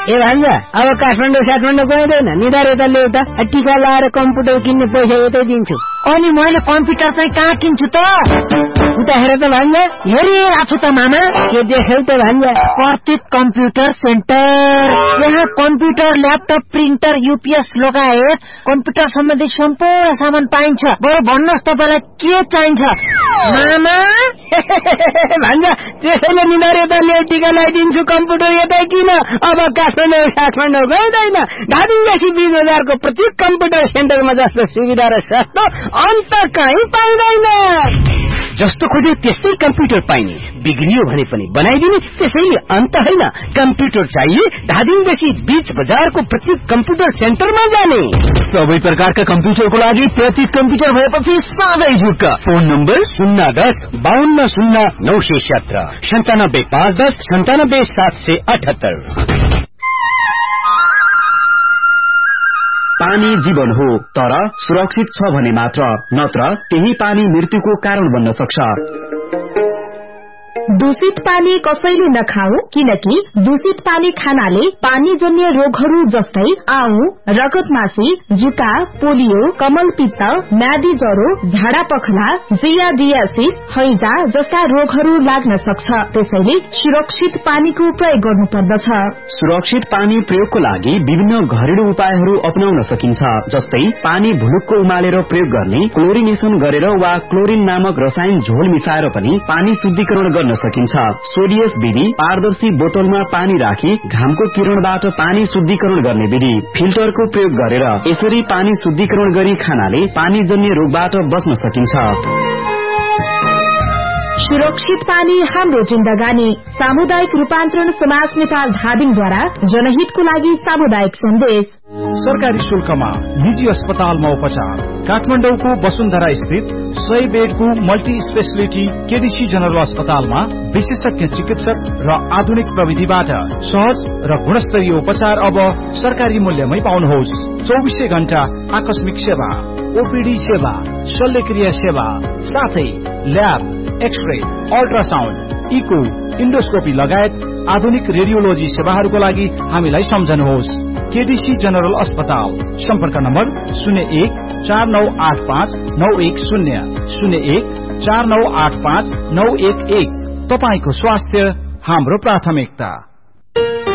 ए भान्जा अब काठमाडौँ गइँदैन निधार यता ल्याउता टिका लाएर कम्प्युटर किन्ने पैसा यतै दिन्छु। अनि मैले कम्प्युटर चाहिँ कहाँ किन्छु त? उता हेर त भान्जा। हेरिरहेको छु त मामा। के देख्यौ त भान्जा? प्रतीक कम्प्युटर सेन्टर। यहाँ कम्प्युटर ल्यापटप प्रिन्टर युपीएस लगायत कम्प्युटर सम्बन्धी सम्पूर्ण सामान पाइन्छ। बरु भन्नुहोस् तपाईँलाई के चाहिन्छ मामा? भान्जा त्यसैले निधार यता ल्याउ टिका लगाइदिन्छु कम्प्युटर यतै किन। अब काठमाडौँ गइँदैन। धादिङदेखि 20,000 को प्रत्येक कम्प्युटर सेन्टरमा जस्तो सुविधा र सस्तो अन्त कहीँ पाइँदैन। जस्तो खोजे त्यस्तै कम्प्युटर पाइने, बिग्रियो भने पनि बनाइदिने, त्यसैले अन्त होइन। कम्प्युटर चाहिए धादिङदेखि बीच बजारको प्रत्येक कम्प्युटर सेन्टरमा जाने। सबै प्रकारका कम्प्युटरको लागि प्रत्येक कम्प्युटर भएपछि सधैँ झुक्क। Phone number 010-5209-917 97-510-97-778। पानी जीवन हो, तर सुरक्षित छ भने मात्र, नत्र त्यही पानी मृत्युको कारण बन्न सक्छ। दूषित पानी कसैले नखाऊ, किनकि दूषित पानी खानाले पानीजन्य रोगहरू जस्तै आउँ, रगतमासी, जुका, पोलियो, कमलपित्त, म्यादी ज्वरो, झाडा पखला, जियाडियासिस, हैजा जस्ता रोगहरू लाग्न सक्छ। त्यसैले सुरक्षित पानीको प्रयोग गर्नुपर्दछ। सुरक्षित पानी प्रयोगको लागि विभिन्न घरेलु उपायहरू अपनाउन सकिन्छ। जस्तै पानी भुलुक्क उमालेर प्रयोग गर्ने, क्लोरिनेसन गरेर वा क्लोरिन नामक रसायन झोल मिसाएर पनि पानी शुद्धिकरण गर्न सकिन्छ। सोडियस विधि, पारदर्शी बोतलमा पानी राखी घामको किरणबाट पानी शुद्धिकरण गर्ने विधि, फिल्टरको प्रयोग गरेर यसरी पानी शुद्धिकरण गरी खानाले पानीजन्य रोगबाट बच्न सकिन्छ। सुरक्षित पानी हाम्रो जिन्दगानी। सामुदायिक रूपान्तरण समाज नेपाल धादिङद्वारा जनहितको लागि सामुदायिक सन्देश। सरकारी शुल्कमा निजी अस्पतालमा उपचार। काठमाडौँको वसुन्धरा स्थित 100 बेडको मल्टी स्पेशलिटी केडीसी जनरल अस्पतालमा विशेषज्ञ चिकित्सक र आधुनिक प्रविधिबाट सहज र गुणस्तरीय उपचार अब सरकारी मूल्यमै पाउनुहोस्। 24 घण्टा आकस्मिक सेवा, ओपीडी सेवा, शल्यक्रिया सेवा, साथै lab, x-ray, ultrasound, eco, endoscopy लगायत आधुनिक रेडियोलोजी सेवाहरूको लागि हामीलाई सम्झनुहोस्। केडीसी जनरल अस्पताल। सम्पर्क नम्बर 0149859110 0149859111। तपाईको स्वास्थ्य हाम्रो प्राथमिकता।